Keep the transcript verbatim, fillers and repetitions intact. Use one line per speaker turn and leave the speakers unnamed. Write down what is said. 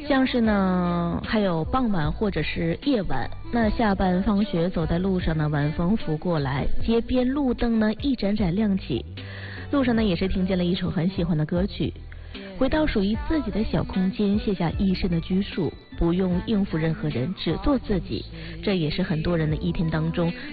像是呢，还有傍晚或者是夜晚，那下班放学走在路上呢，晚风拂过来，街边路灯呢一盏盏亮起，路上呢也是听见了一首很喜欢的歌曲。回到属于自己的小空间，卸下一身的拘束，不用应付任何人，只做自己，这也是很多人的一天当中